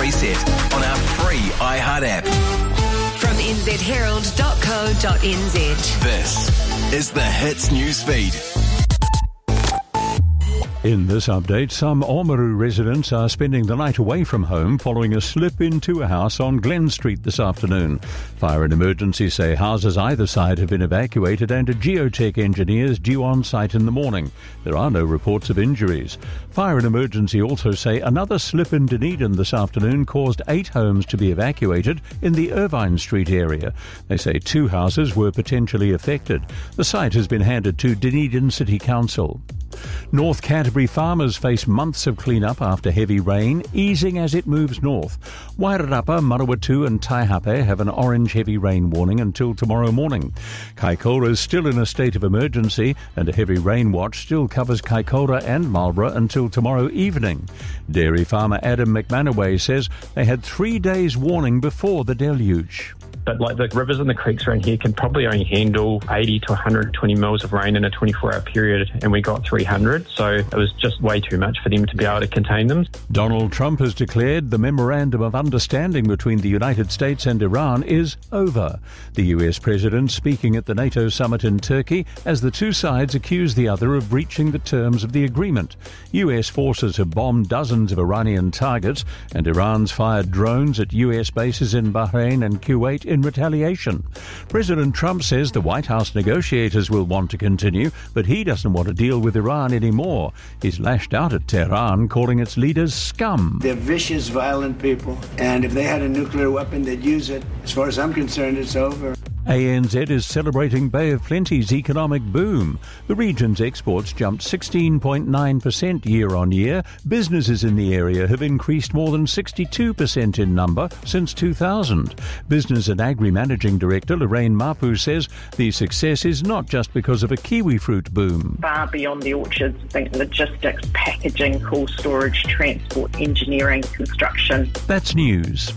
Reset on our free iHeart app. From nzherald.co.nz. This is the Hits Newsfeed. In this update, some Oamaru residents are spending the night away from home following a slip into a house on Glen Street this afternoon. Fire and emergency say houses either side have been evacuated and a geotech engineer is due on site in the morning. There are no reports of injuries. Fire and emergency also say another slip in Dunedin this afternoon caused 8 homes to be evacuated in the Irvine Street area. They say 2 houses were potentially affected. The site has been handed to Dunedin City Council. North Canterbury farmers face months of clean-up after heavy rain, easing as it moves north. Wairarapa, Manawatu and Taihape have an orange heavy rain warning until tomorrow morning. Kaikoura is still in a state of emergency and a heavy rain watch still covers Kaikoura and Marlborough until tomorrow evening. Dairy farmer Adam McManaway says they had 3 days warning before the deluge. But like the rivers and the creeks around here can probably only handle 80 to 120 mils of rain in a 24-hour period, and we got 300, so it was just way too much for them to be able to contain them. Donald Trump has declared the Memorandum of Understanding between the United States and Iran is over. The US President speaking at the NATO summit in Turkey as the two sides accuse the other of breaching the terms of the agreement. US forces have bombed dozens of Iranian targets, and Iran's fired drones at US bases in Bahrain and Kuwait in retaliation. President Trump says the White House negotiators will want to continue, but he doesn't want to deal with Iran anymore. He's lashed out at Tehran, calling its leaders scum. They're vicious, violent people, and if they had a nuclear weapon, they'd use it. As far as I'm concerned, it's over. ANZ is celebrating Bay of Plenty's economic boom. The region's exports jumped 16.9% year on year. Businesses in the area have increased more than 62% in number since 2000. Business and Agri Managing Director Lorraine Mapu says the success is not just because of a kiwi fruit boom. Far beyond the orchards, think logistics, packaging, cold storage, transport, engineering, construction. That's news.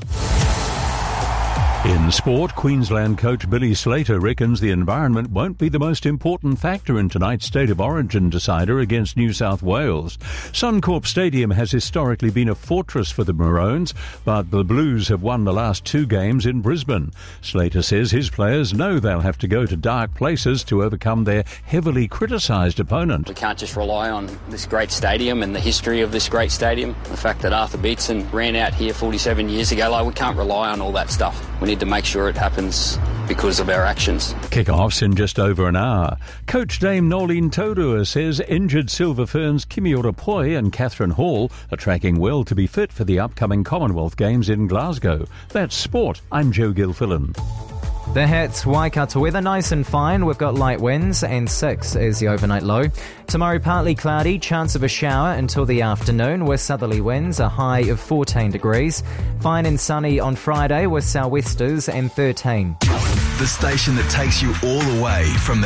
In sport, Queensland coach Billy Slater reckons the environment won't be the most important factor in tonight's State of Origin decider against New South Wales. Suncorp Stadium has historically been a fortress for the Maroons, but the Blues have won the last 2 games in Brisbane. Slater says his players know they'll have to go to dark places to overcome their heavily criticised opponent. We can't just rely on this great stadium and the history of this great stadium. The fact that Arthur Beetson ran out here 47 years ago, we can't rely on all that stuff. We need to make sure it happens because of our actions. Kick-offs in just over an hour. Coach Dame Nolene Taurua says injured Silver Ferns Kimi Orapoi and Catherine Hall are tracking well to be fit for the upcoming Commonwealth Games in Glasgow. That's sport. I'm Joe Gilfillan. The Hits, Waikato weather nice and fine. We've got light winds and 6 is the overnight low. Tomorrow partly cloudy, chance of a shower until the afternoon with southerly winds, a high of 14 degrees. Fine and sunny on Friday with sou'westers and 13. The station that takes you all the way from